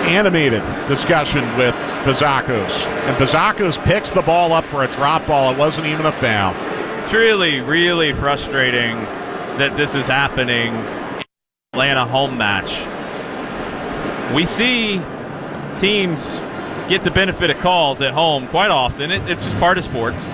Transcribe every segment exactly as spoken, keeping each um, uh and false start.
animated discussion with Bazakos. And Bazakos picks the ball up for a drop ball. It wasn't even a foul. It's really, really frustrating that this is happening in the Atlanta home match. We see teams get the benefit of calls at home quite often. It, it's just part of sports.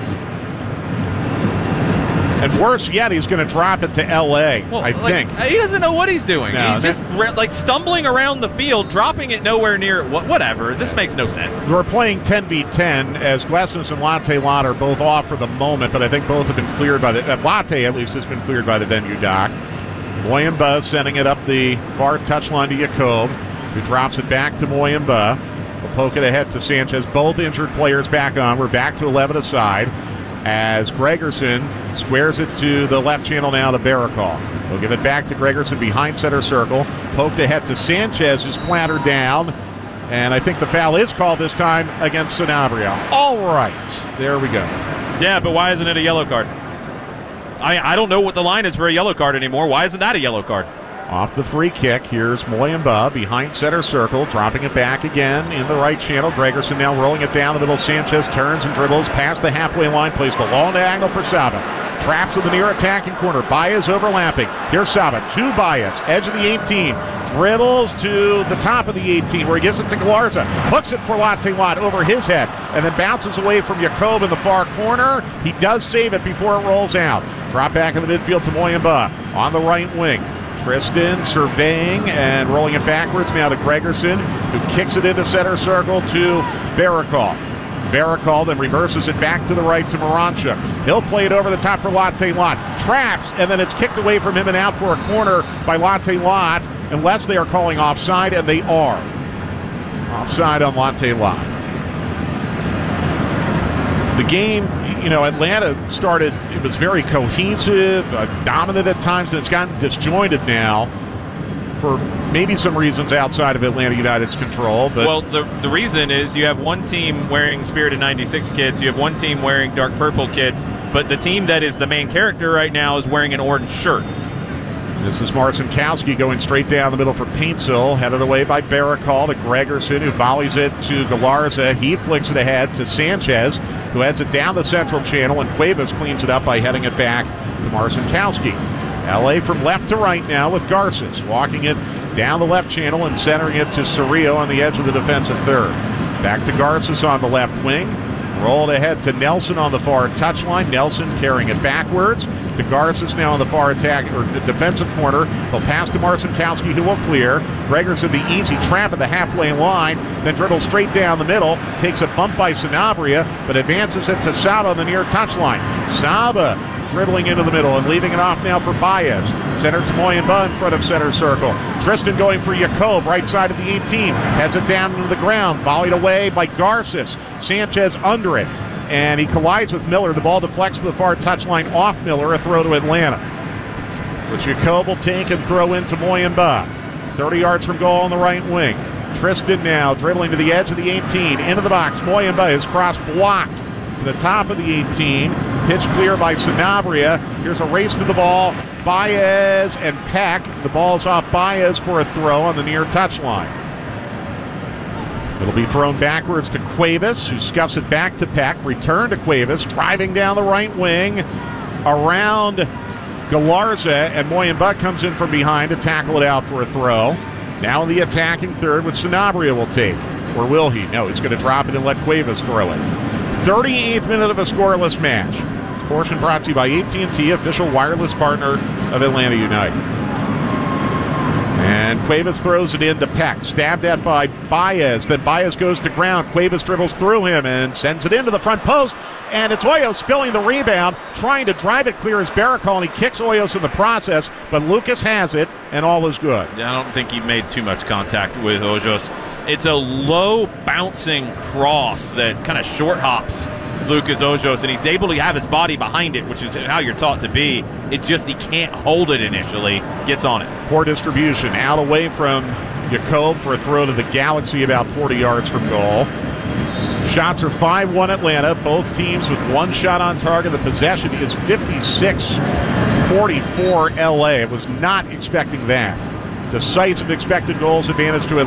And worse yet, he's going to drop it to L A, well, I like, think. He doesn't know what he's doing. No, he's just re- like stumbling around the field, dropping it nowhere near it. Whatever. This makes no sense. We're playing ten v ten as Glessens and Latte Lot are both off for the moment, but I think both have been cleared by the uh, – Latte at least has been cleared by the venue doc. Moyamba sending it up the far touchline to Jacob, who drops it back to Moyamba. We'll poke it ahead to Sanchez. Both injured players back on. We're back to eleven aside as Gregerson squares it to the left channel now to Barakal. We'll give it back to Gregerson behind center circle. Poked ahead to Sanchez, who's clattered down. And I think the foul is called this time against Sanabria. All right, there we go. Yeah, but why isn't it a yellow card? I I don't know what the line is for a yellow card anymore. Why isn't that a yellow card? Off the free kick, here's Moyamba behind center circle, dropping it back again in the right channel. Gregerson now rolling it down the middle. Sanchez turns and dribbles past the halfway line, plays the long diagonal for Saba. Traps in the near attacking corner. Baez overlapping. Here's Saba to Baez, edge of the eighteen. Dribbles to the top of the eighteen where he gives it to Galarza. Hooks it for Latte Lot over his head and then bounces away from Jacob in the far corner. He does save it before it rolls out. Drop back in the midfield to Moyamba on the right wing. Tristan surveying and rolling it backwards now to Gregerson, who kicks it into center circle to Barakal. Barakal then reverses it back to the right to Moranchuk. He'll play it over the top for Latte Lot. Traps, and then it's kicked away from him and out for a corner by Latte Lot, unless they are calling offside, and they are. Offside on Latte Lot. The game, you know, Atlanta started, it was very cohesive, uh, dominant at times, and it's gotten disjointed now for maybe some reasons outside of Atlanta United's control. But well, the the reason is you have one team wearing Spirit of ninety-six kits, you have one team wearing dark purple kits, but the team that is the main character right now is wearing an orange shirt. This is Marcinkowski going straight down the middle for Paintsill, headed away by Barakal to Gregerson, who volleys it to Galarza. He flicks it ahead to Sanchez, who heads it down the central channel, and Cuevas cleans it up by heading it back to Marcinkowski. L A from left to right now with Garces, walking it down the left channel and centering it to Cerrillo on the edge of the defensive third. Back to Garces on the left wing. Rolled ahead to Nelson on the far touchline. Nelson carrying it backwards to Garces now on the far attack or the defensive corner. He'll pass to Marcinkowski, who will clear. Gregerson the easy trap at the halfway line, then dribbles straight down the middle. Takes a bump by Sanabria, but advances it to Saba on the near touchline. Saba dribbling into the middle and leaving it off now for Baez. Center to Moyamba in front of center circle. Tristan going for Jacob, right side of the eighteen. Heads it down into the ground. Volleyed away by Garces. Sanchez under it. And he collides with Miller. The ball deflects to the far touchline off Miller. A throw to Atlanta, which Jacob will take and throw into Moyamba. thirty yards from goal on the right wing. Tristan now dribbling to the edge of the eighteen. Into the box. Moyamba, his cross blocked to the top of the eighteen. Pitch clear by Sanabria. Here's a race to the ball. Baez and Peck. The ball's off Baez for a throw on the near touchline. It'll be thrown backwards to Cuevas, who scuffs it back to Peck. Return to Cuevas, driving down the right wing around Galarza, and Moyamba comes in from behind to tackle it out for a throw. Now in the attacking third, which Sanabria will take. Or will he? No, he's going to drop it and let Cuevas throw it. thirty-eighth minute of a scoreless match. This portion brought to you by A T and T, official wireless partner of Atlanta United. And Cuevas throws it into Peck, stabbed at by Baez. Then Baez goes to ground. Cuevas dribbles through him and sends it into the front post. And it's Hoyos spilling the rebound, trying to drive it clear as Barakal, and he kicks Hoyos in the process. But Lucas has it, and all is good. Yeah, I don't think he made too much contact with Hoyos. It's a low bouncing cross that kind of short hops Lucas Hoyos, and he's able to have his body behind it, which is how you're taught to be. It's just he can't hold it initially. Gets on it. Poor distribution. Out away from Jacob for a throw to the Galaxy about forty yards from goal. Shots are five one Atlanta. Both teams with one shot on target. The possession is fifty-six forty-four L A. I was not expecting that. Decisive expected goals advantage to Atlanta.